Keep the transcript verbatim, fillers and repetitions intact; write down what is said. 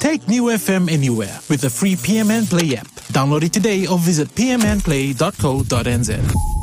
Take New F M anywhere with the free P M N Play app. Download it today or visit p m n play dot co dot n z.